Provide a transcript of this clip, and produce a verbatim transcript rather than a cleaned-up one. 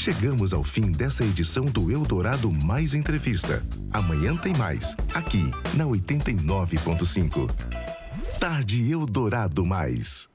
Chegamos ao fim dessa edição do Eldorado Mais Entrevista. Amanhã tem mais, aqui na oitenta e nove ponto cinco. Tarde Eldorado Mais.